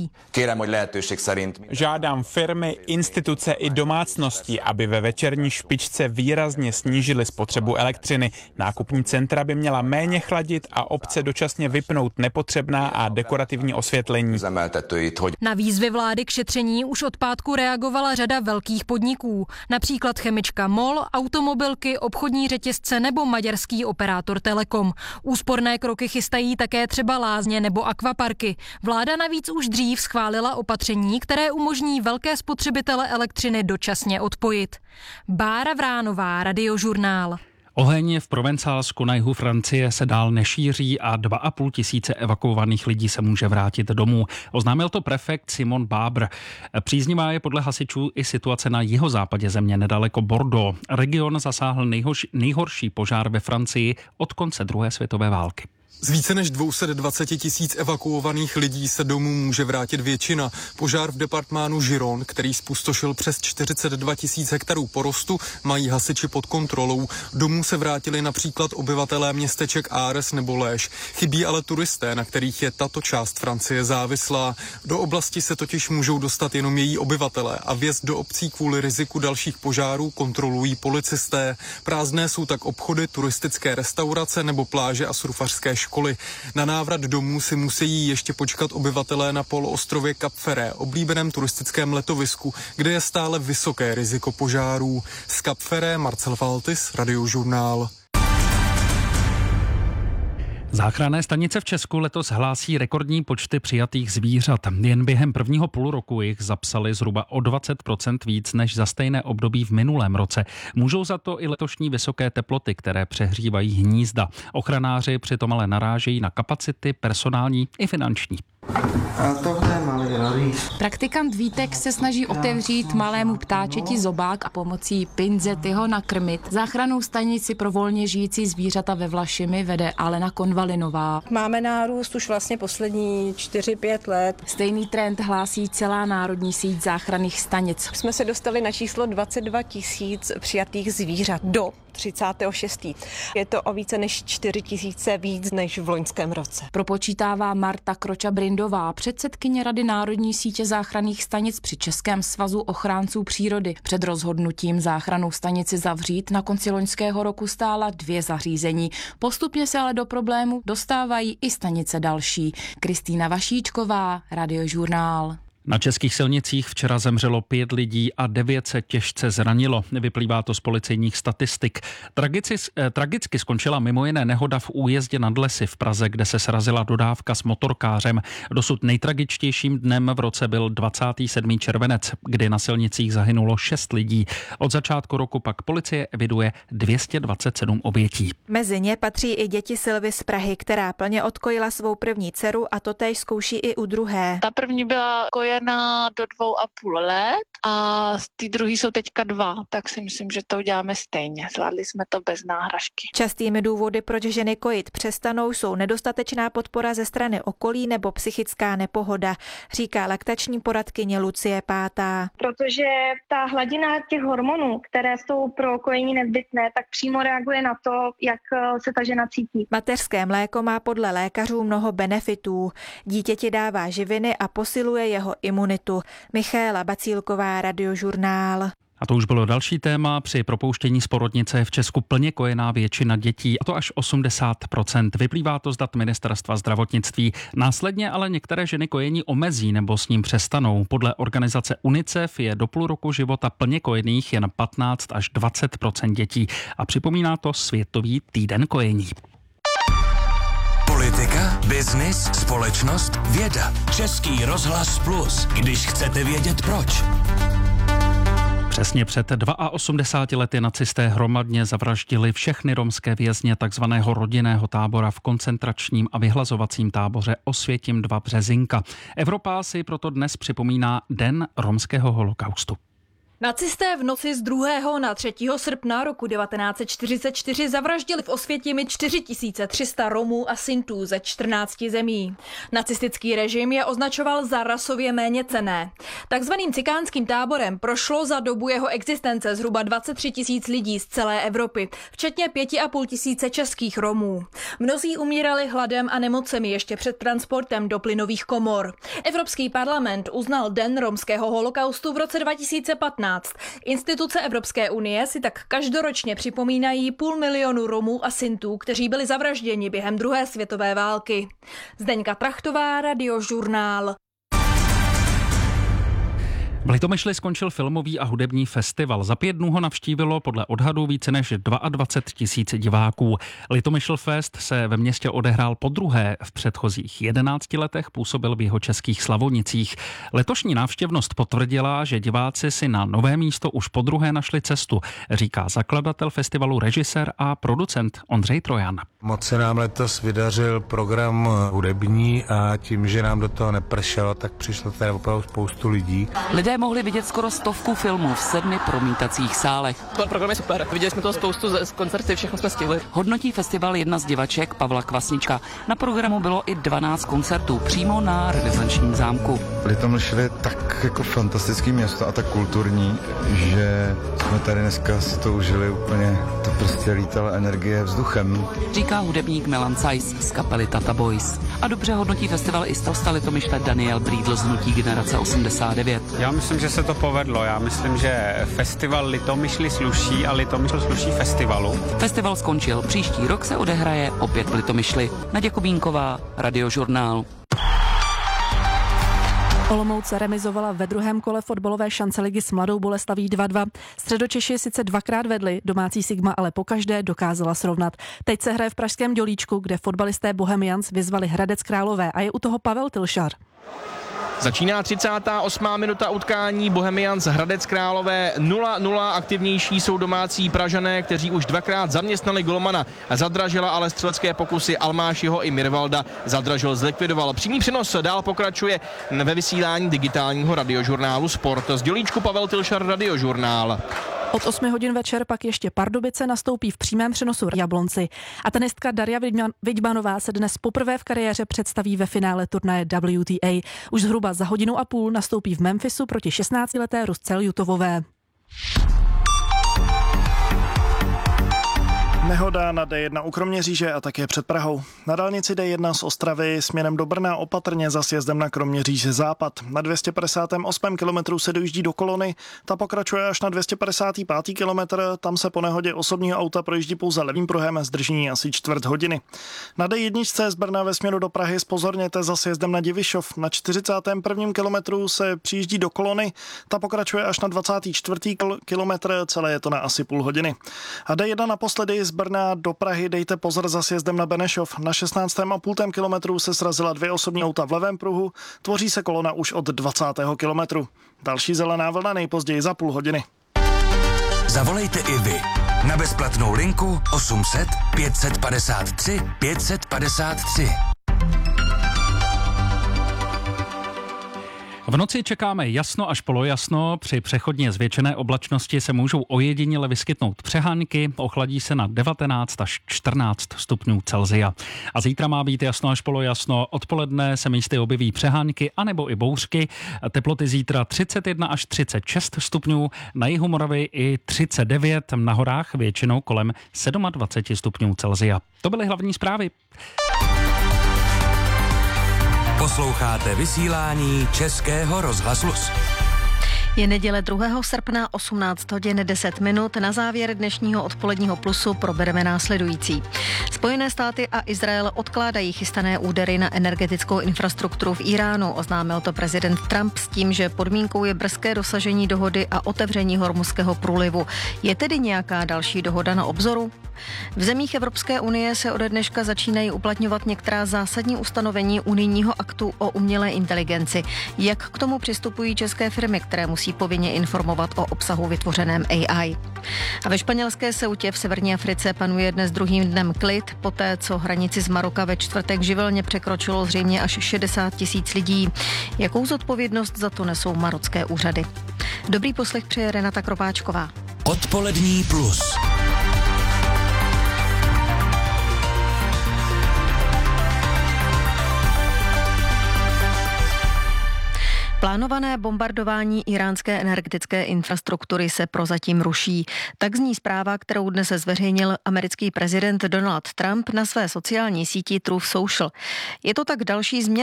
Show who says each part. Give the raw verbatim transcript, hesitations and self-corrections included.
Speaker 1: nemusí.
Speaker 2: Žádám firmy, instituce i domácnosti, aby ve večerní špičce výrazně snížily spotřebu elektřiny. Nákupní centra by měla méně chladit a obce dočasně vypnout nepotřebná a dekorativní osvětlení.
Speaker 1: Na výzvy vlády k šetření už od pátku reagovala řada velkých podniků, například chemička MOL, automobilky, obchodní řetězce nebo maďarský operátor Telekom. Úsporné kroky chystají také třeba lázně nebo akvaparky. Vláda navíc už dřív schválila opatření, které umožní velké spotřebitele elektřiny dočasně odpojit. Bára Vránová, Radiožurnál.
Speaker 3: Oheň v Provencálsku na jihu Francie se dál nešíří a dva a půl tisíce evakuovaných lidí se může vrátit domů. Oznámil to prefekt Simon Babr. Příznivá je podle hasičů i situace na jihozápadě země nedaleko Bordeaux. Region zasáhl nejhorší, nejhorší požár ve Francii od konce druhé světové války.
Speaker 4: Z více než dvě stě dvacet tisíc evakuovaných lidí se domů může vrátit většina. Požár v departmánu Giron, který spustošil přes čtyřicet dva tisíc hektarů porostu, mají hasiči pod kontrolou. Domů se vrátili například obyvatelé městeček Ares nebo Léž. Chybí ale turisté, na kterých je tato část Francie závislá. Do oblasti se totiž můžou dostat jenom její obyvatelé a vjezd do obcí kvůli riziku dalších požárů kontrolují policisté. Prázdné jsou tak obchody, turistické restaurace nebo pláže a surfařské školy. školy. Na návrat domů si musí ještě počkat obyvatelé na poloostrově Cap Ferret, oblíbeném turistickém letovisku, kde je stále vysoké riziko požárů. Z Cap Ferret Marcel Faltis, Radiožurnál.
Speaker 3: Záchranné stanice v Česku letos hlásí rekordní počty přijatých zvířat. Jen během prvního půl roku jich zapsali zhruba o dvacet procent víc než za stejné období v minulém roce. Můžou za to i letošní vysoké teploty, které přehřívají hnízda. Ochranáři přitom ale narážejí na kapacity personální i finanční.
Speaker 5: A tohle je malý rolíř.
Speaker 6: Praktikant Vítek se snaží otevřít malému ptáčeti zobák a pomocí pinzety ho nakrmit. Záchrannou stanici pro volně žijící zvířata ve Vlašimi vede Alena Konvalinová.
Speaker 7: Máme nárůst už vlastně poslední čtyři pět let.
Speaker 6: Stejný trend hlásí celá národní síť záchranných stanic.
Speaker 7: Jsme se dostali na číslo dvacet dva tisíc přijatých zvířat do třicátého šestého Je to o více než čtyři tisíce víc než v loňském roce.
Speaker 6: Propočítává Marta Kroča-Brindová, předsedkyně Rady národní sítě záchranných stanic při Českém svazu ochránců přírody. Před rozhodnutím záchrannou stanici zavřít na konci loňského roku stála dvě zařízení. Postupně se ale do problému dostávají i stanice další. Kristýna Vašíčková, Radiožurnál.
Speaker 3: Na českých silnicích včera zemřelo pět lidí a devět se těžce zranilo. Vyplývá to z policejních statistik. Tragici, eh, tragicky skončila mimo jiné nehoda v Újezdě nad Lesy v Praze, kde se srazila dodávka s motorkářem. Dosud nejtragičtějším dnem v roce byl dvacátého sedmého červenec, kdy na silnicích zahynulo šest lidí. Od začátku roku pak policie eviduje dvě stě dvacet sedm obětí.
Speaker 8: Mezi ně patří i děti Silvy z Prahy, která plně odkojila svou první dceru a totéž zkouší i u druhé.
Speaker 9: Ta první byla koje na do dvou a půl let a ty druhý jsou teďka dva, tak si myslím, že to uděláme stejně. Zvládli jsme to bez náhražky.
Speaker 8: Častými důvody, proč ženy kojit přestanou, jsou nedostatečná podpora ze strany okolí nebo psychická nepohoda, říká laktační poradkyně Lucie Pátá.
Speaker 10: Protože ta hladina těch hormonů, které jsou pro kojení nezbytné, tak přímo reaguje na to, jak se ta žena cítí.
Speaker 8: Mateřské mléko má podle lékařů mnoho benefitů. Dítěti dává živiny a posiluje jeho imunitu. Michaela Bacílková, Radiožurnál.
Speaker 3: A to už bylo další téma. Při propouštění z porodnice je v Česku plně kojená většina dětí, a to až osmdesát procent. Vyplývá to z dat Ministerstva zdravotnictví. Následně ale některé ženy kojení omezí nebo s ním přestanou. Podle organizace UNICEF je do půl roku života plně kojených jen patnáct až dvacet procent dětí. A připomíná to Světový týden kojení.
Speaker 11: Politika, biznis, společnost, věda. Český rozhlas Plus, když chcete vědět proč.
Speaker 3: Přesně před osmdesáti dvěma lety nacisté hromadně zavraždili všechny romské vězně takzvaného rodinného tábora v koncentračním a vyhlazovacím táboře Osvětim dva Březinka. Evropa si proto dnes připomíná Den romského holokaustu.
Speaker 12: Nacisté v noci z druhého na třetího srpna roku devatenáct set čtyřicet čtyři zavraždili v Osvětimi čtyři tisíce tři sta Romů a Sintů ze čtrnácti zemí. Nacistický režim je označoval za rasově méněcenné. Takzvaným cikánským táborem prošlo za dobu jeho existence zhruba dvacet tři tisíc lidí z celé Evropy, včetně pěti a půl tisíce českých Romů. Mnozí umírali hladem a nemocemi ještě před transportem do plynových komor. Evropský parlament uznal Den romského holokaustu v roce dva tisíce patnáct. Instituce Evropské unie si tak každoročně připomínají půl milionu Romů a Sintů, kteří byli zavražděni během druhé světové války. Zdeňka Trachtová, Radiožurnál.
Speaker 3: V Litomyšli skončil filmový a hudební festival. Za pět dnů ho navštívilo podle odhadů více než dvacet dva tisíc diváků. Litomyšl Fest se ve městě odehrál podruhé. V předchozích jedenácti letech působil v jihočeských Slavonicích. Letošní návštěvnost potvrdila, že diváci si na nové místo už podruhé našli cestu, říká zakladatel festivalu, režisér a producent Ondřej Trojan.
Speaker 13: Moc se nám letos vydařil program hudební a tím, že nám do toho nepršelo, tak přišlo tady opravdu spoustu lidí.
Speaker 14: Lidé mohli vidět skoro stovku filmů v sedmi promítacích sálech.
Speaker 15: Ten program je super. Viděli jsme toho spoustu z koncerty, všechno jsme stihli.
Speaker 14: Hodnotí festival jedna z divaček, Pavla Kvasnička. Na programu bylo i dvanáct koncertů přímo na Renesančním zámku.
Speaker 16: Litomyšl je tak jako fantastický město a tak kulturní, že jsme tady dneska si to užili úplně, to prostě lítala energie vzduchem.
Speaker 14: Říká hudebník Milan Sajs z kapely Tata Boys. A dobře hodnotí festival i starosta Litomyšle Daniel Brýdl z hnutí Generace osmdesát devět.
Speaker 17: Já myslím, že se to povedlo. Já myslím, že festival Litomyšli sluší a Litomyšl sluší festivalu.
Speaker 14: Festival skončil. Příští rok se odehraje opět v Litomyšli. Naděja Kubínková, Radiožurnál.
Speaker 18: Olomouc remizovala ve druhém kole fotbalové šance ligy s Mladou Boleslaví dva dva. Středočeši sice dvakrát vedli, domácí Sigma ale pokaždé dokázala srovnat. Teď se hraje v pražském Dělíčku, kde fotbalisté Bohemians vyzvali Hradec Králové a je u toho Pavel Tylšar.
Speaker 19: Začíná třicátá osmá minuta utkání, Bohemians Hradec Králové nula nula, aktivnější jsou domácí Pražané, kteří už dvakrát zaměstnali golmana. Zadražila ale střelecké pokusy Almášiho i Mirvalda, Zadražil zlikvidoval. Přímý přenos dál pokračuje ve vysílání digitálního radiožurnálu Sport. Z Dělíčku Pavel Tylšar, Radiožurnál.
Speaker 18: Od osmi hodin večer pak ještě Pardubice nastoupí v přímém přenosu Jablonci. A tenistka Darja Vidmanová se dnes poprvé v kariéře představí ve finále turnaje W T A. Už zhruba za hodinu a půl nastoupí v Memphisu proti šestnáctileté Rusce Ljutovové.
Speaker 20: Nehoda na D jedna u Kroměříže a také před Prahou. Na dálnici D jedna z Ostravy směrem do Brna opatrně za sjezdem na Kroměříže západ. Na dvě stě padesát osm kilometrů se dojíždí do kolony, ta pokračuje až na dvě stě padesát pět kilometr, tam se po nehodě osobního auta projíždí pouze levým pruhem, zdržení asi čtvrt hodiny. Na D jedna z Brna ve směru do Prahy zpozorněte za sjezdem na Divišov. Na čtyřicátém prvním kilometru se přijíždí do kolony, ta pokračuje až na dvacátém čtvrtém kilometr, celé je to na asi půl hodiny. A D jedna naposledy z Brna do Prahy dejte pozor za sjezdem na Benešov. Na šestnáctém a půl kilometru se srazila dvě osobní auta v levém pruhu, tvoří se kolona už od dvacátého kilometru. Další zelená vlna nejpozději za půl hodiny.
Speaker 11: Zavolejte i vy na bezplatnou linku osm set pět set padesát tři pět set padesát tři.
Speaker 3: V noci čekáme jasno až polojasno, při přechodně zvětšené oblačnosti se můžou ojediněle vyskytnout přehánky, ochladí se na devatenáct až čtrnáct stupňů Celsia. A zítra má být jasno až polojasno, odpoledne se místy objeví přehánky anebo i bouřky, teploty zítra třicet jedna až třicet šest stupňů, na jihu Moravy i třicet devět, na horách většinou kolem dvacet sedm stupňů Celsia. To byly hlavní zprávy.
Speaker 11: Posloucháte vysílání Českého rozhlasu.
Speaker 21: Je neděle druhého srpna, osmnáct hodin deset minut. Na závěr dnešního odpoledního plusu probereme následující. Spojené státy a Izrael odkládají chystané údery na energetickou infrastrukturu v Iránu. Oznámil to prezident Trump s tím, že podmínkou je brzké dosažení dohody a otevření Hormuzského průlivu. Je tedy nějaká další dohoda na obzoru? V zemích Evropské unie se ode dneška začínají uplatňovat některá zásadní ustanovení unijního aktu o umělé inteligenci. Jak k tomu přistupují české firmy, které musí povinně informovat o obsahu vytvořeném A I? A ve španělské Ceutě v severní Africe panuje dnes druhým dnem klid, poté co hranici z Maroka ve čtvrtek živelně překročilo zřejmě až šedesát tisíc lidí. Jakou zodpovědnost za to nesou marocké úřady? Dobrý poslech přeje Renata Kropáčková.
Speaker 11: Odpolední plus.
Speaker 21: Plánované bombardování iránské energetické infrastruktury se prozatím ruší. Tak zní zpráva, kterou dnes zveřejnil americký prezident Donald Trump na své sociální síti Truth Social. Je to tak další změna